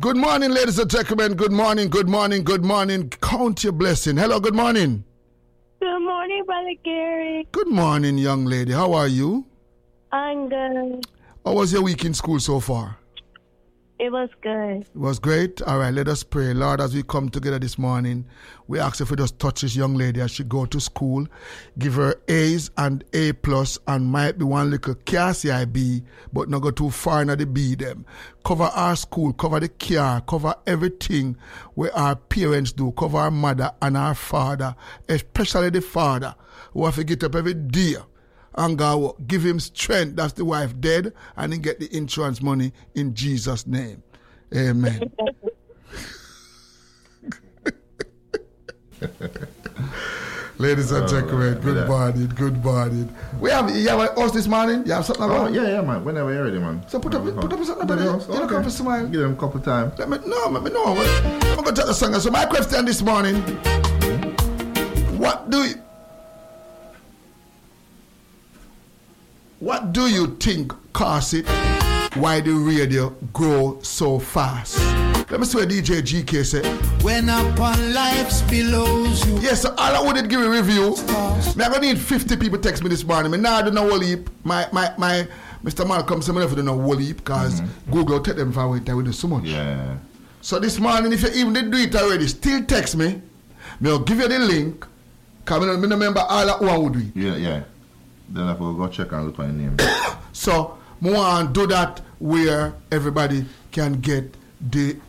Good morning, ladies and gentlemen. Good morning, good morning, good morning. Count your blessing. Hello, good morning. Good morning, Brother Gary. Good morning, young lady. How are you? I'm good. How was your week in school so far? It was good. It was great. All right, let us pray. Lord, as we come together this morning, we ask if we just touch this young lady as she go to school, give her A's and A+, and might be one little Cassie B, but not go too far in the B them. Cover our school, cover the car, cover everything where our parents do, cover our mother and our father, especially the father who have to get up every day. And God give him strength. That's the wife dead, and he get the insurance money in Jesus' name. Amen. Ladies and gentlemen, good morning, good morning. You have a host this morning? You have something about? Yeah, man. Whenever you're ready, man. So put up something about it. You look up for smile. Give them a couple times. Let me know. Let me know. I'm going to tell the song. So my question this morning, What do you think caused it? Why the radio grow so fast? Let me see what DJ GK said. When upon life's billows you. Yes, so all I wanted to give a review. I'm going to need 50 people text me this morning. I now don't know what heap. My Mr. Malcolm said I never don't know what heap because Google take them for with so much. Yeah. So this morning, if you even did do it already, still text me. I'll give you the link. Because I remember all that one would do it. Yeah. Then I will go check and look for your name. So, I want to do that where everybody can get the